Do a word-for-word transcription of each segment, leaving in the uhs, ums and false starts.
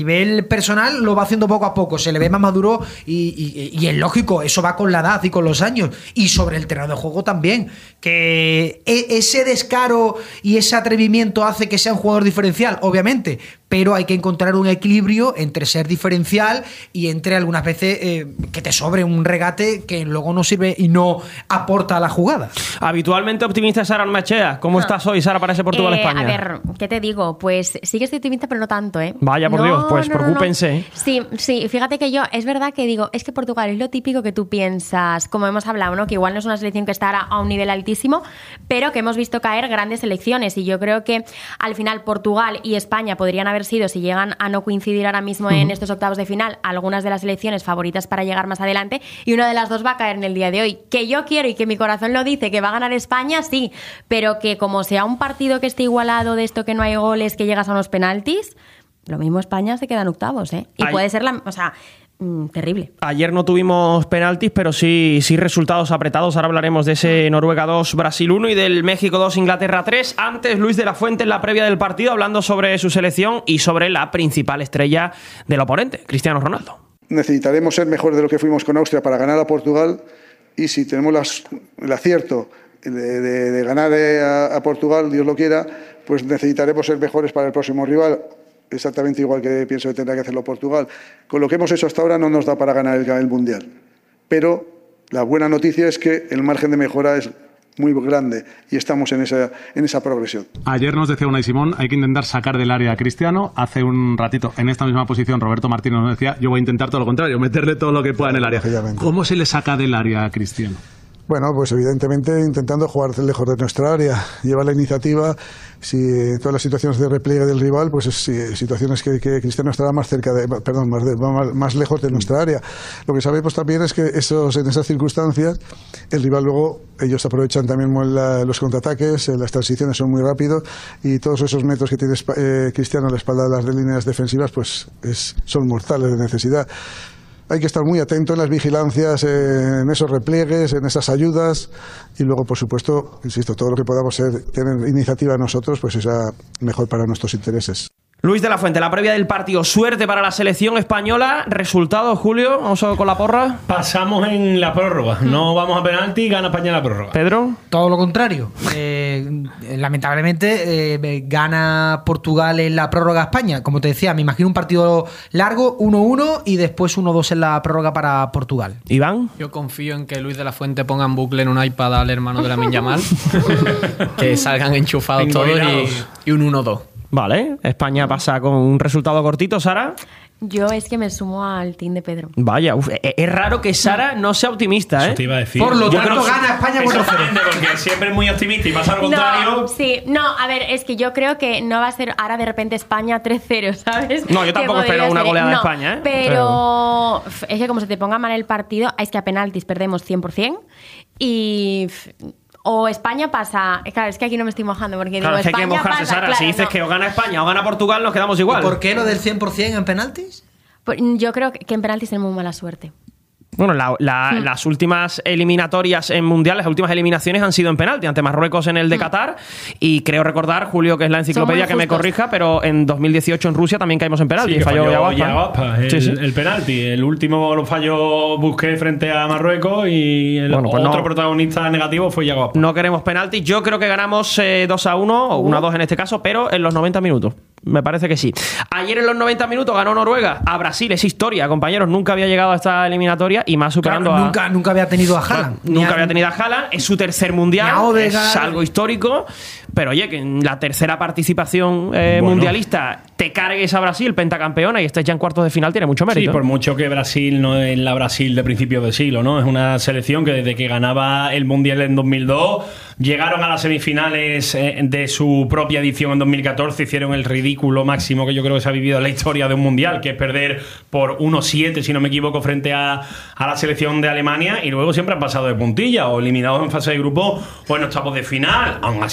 nivel personal lo va haciendo poco a poco, se le ve más maduro y, y, y es lógico, eso va con la edad y con los años. Y sobre el terreno de juego también, que ese descaro y ese atrevimiento hace que sea un jugador diferencial, obviamente, pero hay que encontrar un equilibrio entre ser diferencial y entre algunas veces eh, que te sobre un regate que luego no sirve y no aporta a la jugada. Habitualmente optimista Sara Almachea. ¿Cómo ah. estás hoy, Sara, para ese Portugal-España? Eh, a ver, ¿qué te digo? Pues sí que estoy optimista, pero no tanto, ¿eh? Vaya, por no, Dios, pues no, preocúpense. No, no. Sí, sí, fíjate que yo, es verdad que digo, es que Portugal es lo típico que tú piensas, como hemos hablado, ¿no? Que igual no es una selección que está a un nivel altísimo, pero que hemos visto caer grandes selecciones, y yo creo que al final Portugal y España podrían haber sido, si llegan a no coincidir ahora mismo uh-huh. en estos octavos de final, algunas de las selecciones favoritas para llegar más adelante, y una de las dos va a caer en el día de hoy. Que yo quiero y que mi corazón lo dice, que va a ganar España, sí, pero que como sea un partido que esté igualado, de esto que no hay goles, que llegas a unos penaltis, lo mismo España se queda en octavos, ¿eh? Y Ay. puede ser la... O sea... terrible. Ayer no tuvimos penaltis, pero sí, sí resultados apretados. Ahora hablaremos de ese Noruega dos, Brasil uno y del México dos, Inglaterra tres. Antes, Luis de la Fuente en la previa del partido, hablando sobre su selección y sobre la principal estrella del oponente, Cristiano Ronaldo. Necesitaremos ser mejor de lo que fuimos con Austria para ganar a Portugal, y si tenemos las, el acierto de, de, de ganar a, a Portugal, Dios lo quiera, pues necesitaremos ser mejores para el próximo rival. Exactamente igual que pienso que tendrá que hacerlo Portugal. Con lo que hemos hecho hasta ahora no nos da para ganar el, el Mundial. Pero la buena noticia es que el margen de mejora es muy grande y estamos en esa, en esa progresión. Ayer nos decía Unai Simón, hay que intentar sacar del área a Cristiano. Hace un ratito, en esta misma posición, Roberto Martínez nos decía, yo voy a intentar todo lo contrario, meterle todo lo que pueda en el área. ¿Cómo se le saca del área a Cristiano? Bueno, pues evidentemente intentando jugar lejos de nuestra área, llevar la iniciativa. Si todas las situaciones de repliegue del rival, pues es situaciones que, que Cristiano estará más cerca de, perdón, más, de, más, más lejos de nuestra área. Lo que sabemos también es que esos, en esas circunstancias, el rival luego, ellos aprovechan también la, los contraataques, las transiciones son muy rápidos, y todos esos metros que tiene eh, Cristiano a la espalda de las líneas defensivas, pues es, son mortales de necesidad. Hay que estar muy atento en las vigilancias, en esos repliegues, en esas ayudas, y luego, por supuesto, insisto, todo lo que podamos ser, tener iniciativa nosotros, pues será mejor para nuestros intereses. Luis de la Fuente, la previa del partido. Suerte para la selección española. Resultado, Julio, vamos con la porra. Pasamos en la prórroga. No vamos a penalti y gana España en la prórroga. Pedro. Todo lo contrario. Eh, lamentablemente eh, gana Portugal en la prórroga a España. Como te decía, me imagino un partido largo, uno uno, y después uno dos en la prórroga para Portugal. Iván. Yo confío en que Luis de la Fuente ponga en bucle en un iPad al hermano de Lamine Yamal. Que salgan enchufados todos y, y un uno dos. Vale, España pasa con un resultado cortito, Sara. Yo es que me sumo al team de Pedro. Vaya, uf, es raro que Sara no sea optimista, ¿eh? Eso te iba a decir. Por lo Yo tanto, creo, gana España por exactamente, porque siempre es muy optimista y pasa lo contrario. No, sí, no, a ver, es que yo creo que no va a ser ahora de repente España tres cero, ¿sabes? No, yo tampoco espero una goleada de no, España, ¿eh? Pero, pero es que como se te ponga mal el partido, es que a penaltis perdemos cien por ciento y... O España pasa... Claro, es que aquí no me estoy mojando porque claro, digo, es que España hay que mojarse, pasa, Sara. claro, si dices no. que o gana España o gana Portugal, nos quedamos igual. ¿Y por qué lo del cien por ciento en penaltis? Pues yo creo que en penaltis tenemos mala suerte. Bueno, la, la, mm. las últimas eliminatorias en mundiales, las últimas eliminaciones han sido en penalti, ante Marruecos en el de mm. Qatar, y creo recordar, Julio, que es la enciclopedia que me corrija, pero en dos mil dieciiocho en Rusia también caímos en penalti. Sí, falló falló Yaguaspa. El, sí, sí. el penalti. El último lo falló Busquets frente a Marruecos y el bueno, pues otro no, protagonista negativo fue Yaguaspa. No queremos penalti. Yo creo que ganamos eh, dos a uno, o uno a dos en este caso, pero en los noventa minutos. Me parece que sí. Ayer en los noventa minutos ganó Noruega a Brasil. Es historia, compañeros. Nunca había llegado a esta eliminatoria y más superando claro, a... Nunca, nunca había tenido a Haaland. Nunca a, había tenido a Haaland. Es su tercer mundial. Es algo histórico. Pero oye, que en la tercera participación eh, bueno. mundialista te cargues a Brasil, pentacampeona, y estés ya en cuartos de final, tiene mucho mérito. Sí, por mucho que Brasil no es la Brasil de principios de siglo, ¿no? Es una selección que desde que ganaba el mundial en dos mil dos, llegaron a las semifinales eh, de su propia edición en dos mil catorce, hicieron el ridículo máximo que yo creo que se ha vivido en la historia de un mundial, que es perder por uno siete, si no me equivoco, frente a, a la selección de Alemania, y luego siempre han pasado de puntilla o eliminados en fase de grupo o en octavos de final. Aún así hay que ganar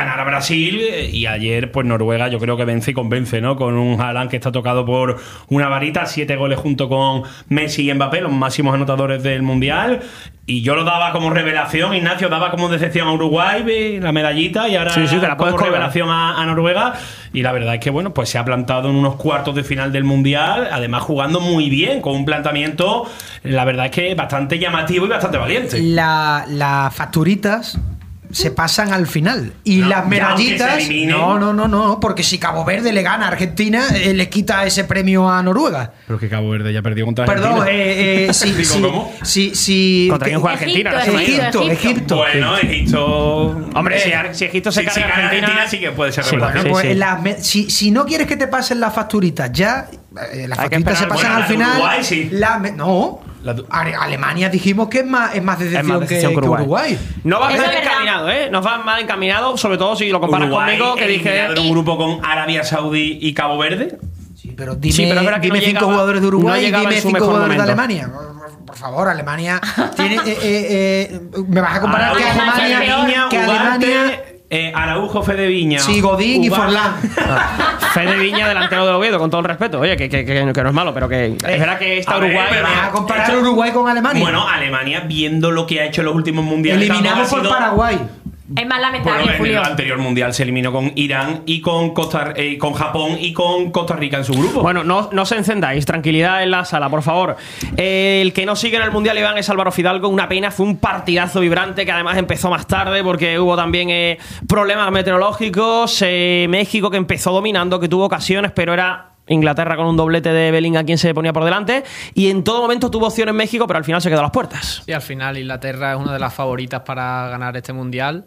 ganar a Brasil. Y ayer, pues Noruega, yo creo que vence y convence, ¿no? Con un Haaland que está tocado por una varita, siete goles junto con Messi y Mbappé, los máximos anotadores del Mundial. Y yo lo daba como revelación, Ignacio daba como decepción a Uruguay, la medallita, y ahora sí, sí, te la como puedes revelación a, a Noruega. Y la verdad es que, bueno, pues se ha plantado en unos cuartos de final del Mundial, además jugando muy bien, con un planteamiento, la verdad es que bastante llamativo y bastante valiente. La, las facturitas se pasan al final y No, las medallitas no no no no porque si Cabo Verde le gana a Argentina, eh, le quita ese premio a Noruega. Pero que Cabo Verde ya perdió contra Perdón, Argentina. eh, eh, sí, Digo, sí, ¿cómo? sí, sí, ¿Contra quién juega Egipto, Argentina? Egipto, Egipto, Egipto. Bueno, Egipto. Hombre, Eh, si, Ar- si Egipto se si- carga si a gana Argentina, Argentina sí que puede ser Sí, revelación. sí, Pues sí. las me- si, si no quieres que te pasen las facturitas ya, eh, las Hay que facturitas se esperar. pasan Bueno, al la de final. Uruguay, sí. la me- no. La de- Ale- Alemania dijimos que es más, es más es decepción, más decepción que, que que Uruguay. Uruguay. No va Eso mal es verdad. encaminado, ¿eh? Nos va mal encaminado, sobre todo si lo comparas Uruguay conmigo, que dije. eliminado en un grupo con Arabia Saudí y Cabo Verde. Sí, pero dime, Sí, pero es verdad que dime no cinco llegaba- jugadores de no Uruguay y llegaba dime en su cinco mejor jugadores de momento. Alemania. Por, por favor, Alemania tiene. eh, eh, eh, me vas a comparar que Araujo, Alemania. Fedeviña, Que Ugarte, Alemania. eh, Araujo, Fedeviña. Sí, Godín y Ugarte. Forlán. Fede Viña, delantero del Oviedo, con todo el respeto. Oye, que, que, que, que no es malo, pero que es verdad que está a ver, Uruguay. pero- ¿Me vas a comparar Uruguay con Alemania? Bueno, Alemania, viendo lo que ha hecho en los últimos mundiales. eliminado tampoco ha por sido- Paraguay. Es más lamentable, Bueno, en Julio. el anterior mundial se eliminó con Irán y con Costa, eh, con Japón y con Costa Rica en su grupo. Bueno, no, no se encendáis, tranquilidad en la sala, por favor. Eh, el que no sigue en el Mundial, Iván, es Álvaro Fidalgo. Una pena, fue un partidazo vibrante que además empezó más tarde porque hubo también eh, problemas meteorológicos. Eh, México que empezó dominando, que tuvo ocasiones, pero era Inglaterra con un doblete de Bellingham quien se ponía por delante. Y en todo momento tuvo opción en México, pero al final se quedó a las puertas. Sí, al final Inglaterra es una de las favoritas para ganar este mundial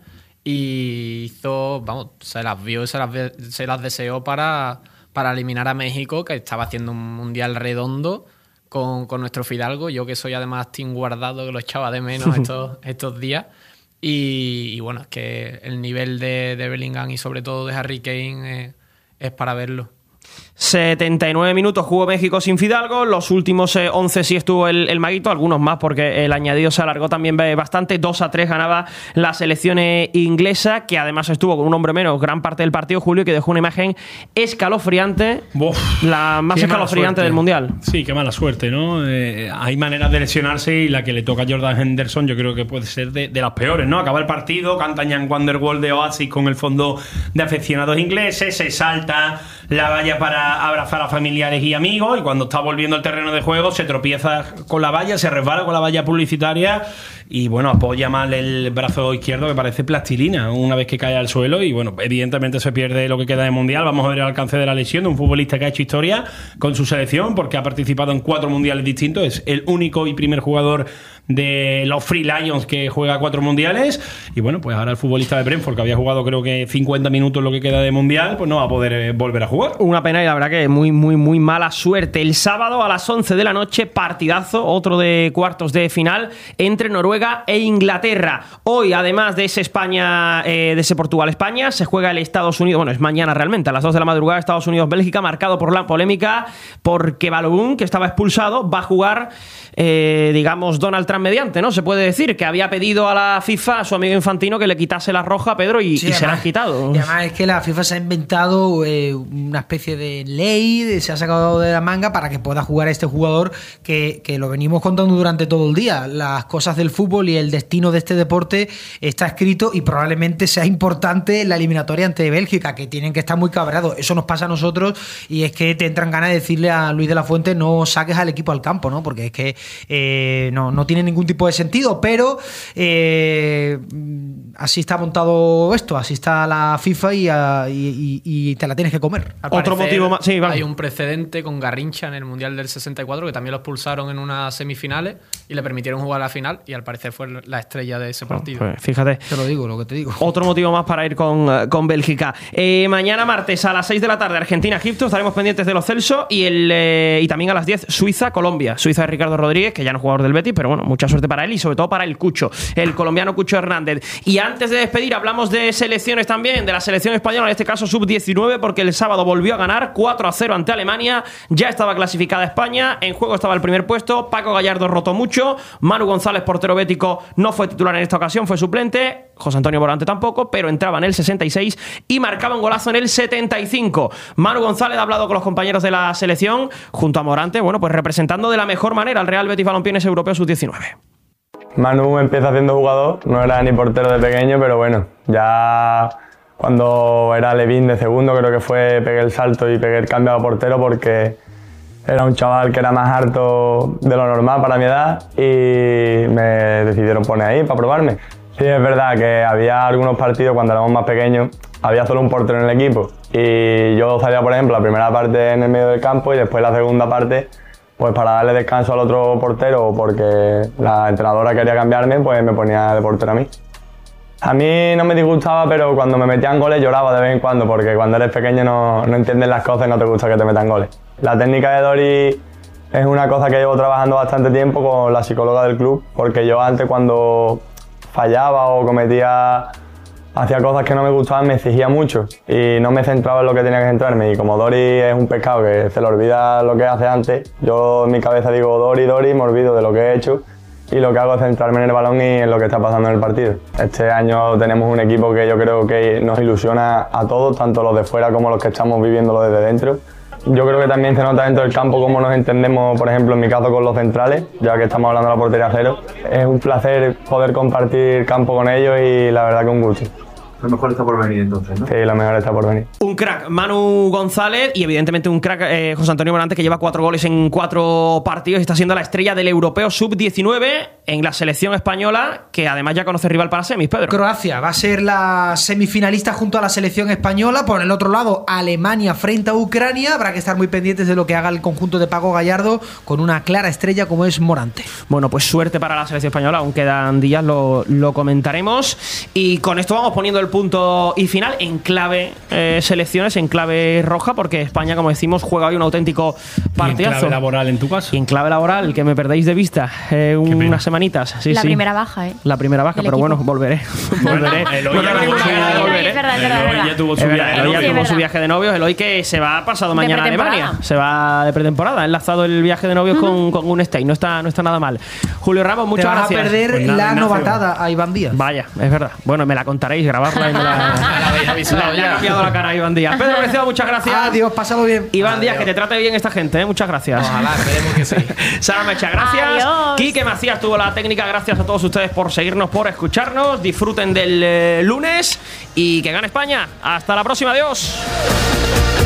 y hizo, vamos, se las vio y se las, ve- se las deseó para, para eliminar a México, que estaba haciendo un mundial redondo con, con nuestro Fidalgo. Yo que soy además Team Guardado, que lo echaba de menos estos, estos días. Y, y bueno, es que el nivel de, de Bellingham y sobre todo de Harry Kane eh, es para verlo. setenta y nueve minutos jugó México sin Fidalgo. Los últimos eh, once sí estuvo el, el Maguito, algunos más porque el añadido se alargó también bastante. dos a tres ganaba la selección eh, inglesa, que además estuvo con un hombre menos gran parte del partido, Julio, que dejó una imagen escalofriante, Uf, la más qué mala escalofriante suerte. del Mundial. Sí, qué mala suerte, ¿no? Eh, hay maneras de lesionarse y la que le toca a Jordan Henderson yo creo que puede ser de, de las peores, ¿no? Acaba el partido, canta Young Wonderwall de Oasis con el fondo de aficionados ingleses, se salta la valla para abrazar a familiares y amigos y cuando está volviendo al terreno de juego se tropieza con la valla, se resbala con la valla publicitaria y bueno, apoya mal el brazo izquierdo que parece plastilina una vez que cae al suelo y bueno, evidentemente se pierde lo que queda de Mundial. Vamos a ver el alcance de la lesión de un futbolista que ha hecho historia con su selección porque ha participado en cuatro mundiales distintos, es el único y primer jugador de los Free Lions que juega cuatro mundiales y bueno, pues ahora el futbolista de Brentford que había jugado creo que cincuenta minutos lo que queda de Mundial, pues no va a poder eh, volver a jugar. Una pena y la verdad que muy, muy, muy mala suerte. El sábado a las once de la noche, partidazo, otro de cuartos de final entre Noruega e Inglaterra. Hoy, además de ese España, eh, de ese Portugal-España, se juega el Estados Unidos, bueno, es mañana realmente, a las dos de la madrugada, Estados Unidos-Bélgica, marcado por la polémica, porque Balogun, que estaba expulsado, va a jugar, eh, digamos, Donald Trump mediante, ¿no? Se puede decir que había pedido a la FIFA, a su amigo Infantino, que le quitase la roja a Pedro y, Sí, y se la además- han quitado. Y además es que la FIFA se ha inventado eh, una especie de ley, de- se ha sacado de la manga para que pueda jugar este jugador que, que lo venimos contando durante todo el día. Las cosas del fútbol y el destino de este deporte está escrito y probablemente sea importante la eliminatoria ante Bélgica, que tienen que estar muy cabreados. Eso nos pasa a nosotros y es que te entran ganas de decirle a Luis de la Fuente no saques al equipo al campo, ¿no? Porque es que eh, no, no tiene ningún tipo de sentido, pero eh, así está montado esto, así está la FIFA y, a- y- y- y te la tienes que comer. Al Otro parecer, motivo más- sí, vamos. hay un precedente con Garrincha en el Mundial del sesenta y cuatro, que también lo expulsaron en unas semifinales y le permitieron jugar a la final, y al parecer fue la estrella de ese partido. Pues fíjate. Te lo digo, lo que te digo. Otro motivo más para ir con, eh, con Bélgica. Eh, mañana martes a las seis de la tarde, Argentina-Egipto, estaremos pendientes de los Celso y, el, eh, y también a las diez, Suiza-Colombia. Suiza de Ricardo Rodríguez, que ya no es jugador del Betis, pero bueno, mucha suerte para él y sobre todo para el Cucho, el colombiano Cucho Hernández. Y antes de despedir, hablamos de selecciones también, de la selección española, en este caso sub diecinueve, porque el sábado volvió a ganar cuatro a cero ante Alemania. Ya estaba clasificada España, en juego estaba el primer puesto. Paco Gallardo rotó mucho, Manu González, portero bético, no fue titular en esta ocasión, fue suplente. José Antonio Morante tampoco, pero entraba en el sesenta y seis y marcaba un golazo en el setenta y cinco. Manu González ha hablado con los compañeros de la selección junto a Morante, bueno, pues representando de la mejor manera al Real Betis Balompié en ese Europeo sub diecinueve. Manu empieza siendo jugador, no era ni portero de pequeño, pero bueno, ya cuando era Levín de segundo creo que fue, pegué el salto y pegué el cambio a portero porque era un chaval que era más alto de lo normal para mi edad y me decidieron poner ahí para probarme. Sí, es verdad que había algunos partidos cuando éramos más pequeños, había solo un portero en el equipo y yo salía, por ejemplo, la primera parte en el medio del campo y después la segunda parte, pues para darle descanso al otro portero porque la entrenadora quería cambiarme, pues me ponía de portero a mí. A mí no me disgustaba, pero cuando me metían goles lloraba de vez en cuando porque cuando eres pequeño no, no entiendes las cosas y no te gusta que te metan goles. La técnica de Dori es una cosa que llevo trabajando bastante tiempo con la psicóloga del club, porque yo antes cuando fallaba o cometía, hacía cosas que no me gustaban, me exigía mucho y no me centraba en lo que tenía que centrarme. Y como Dori es un pescado que se le olvida lo que hace antes, yo en mi cabeza digo Dori, Dori, me olvido de lo que he hecho y lo que hago es centrarme en el balón y en lo que está pasando en el partido. Este año tenemos un equipo que yo creo que nos ilusiona a todos, tanto los de fuera como los que estamos viviéndolo desde dentro. Yo creo que también se nota dentro del campo cómo nos entendemos, por ejemplo, en mi caso con los centrales, ya que estamos hablando de la portería cero. Es un placer poder compartir campo con ellos y la verdad que un gusto. Lo mejor está por venir entonces, ¿no? Sí, lo mejor está por venir. Un crack, Manu González, y evidentemente un crack, eh, José Antonio Morante, que lleva cuatro goles en cuatro partidos y está siendo la estrella del Europeo sub diecinueve en la selección española, que además ya conoce rival para semis, Pedro. Croacia va a ser la semifinalista junto a la selección española. Por el otro lado, Alemania frente a Ucrania. Habrá que estar muy pendientes de lo que haga el conjunto de Paco Gallardo con una clara estrella como es Morante. Bueno, pues suerte para la selección española, aún quedan días, lo, lo comentaremos. Y con esto vamos poniendo el punto y final en clave eh, selecciones, en clave roja, porque España, como decimos, juega hoy un auténtico partidazo. ¿Y en clave laboral en tu caso? Y en clave laboral, que me perdéis de vista eh, unas semanitas. Sí, la sí. primera baja, ¿eh? La primera baja, El pero equipo. bueno, volveré. volveré. Eloy no ya tengo ninguna gana de volver, ¿eh? Es verdad, es verdad, es verdad. ya tuvo su Es verdad, viaje de Eloy ya novios. tuvo es su verdad. viaje de novios. Eloy que se va pasado De mañana a pretemporada. Alemania. Se va de pretemporada. Ha enlazado el viaje de novios con, con un stay. No está, no está nada mal. Julio Ramos, muchas Te vas gracias. a perder Pues nada, la Ignacio. novatada a Iván Díaz. Vaya, es verdad. Bueno, me la contaréis, grabarla y me la. La habéis avisado Le ha ya. cambiado la cara a Iván Díaz. Pedro Preciado, muchas gracias. Adiós, pasado bien. Iván Díaz, que te trate bien esta gente, ¿eh? Muchas gracias. Ojalá, esperemos que sí. Sara Mecha, gracias. Adiós. Quique Macías tuvo la técnica. Gracias a todos ustedes por seguirnos, por escucharnos. Disfruten del eh, lunes y que gane España. Hasta la próxima. Adiós.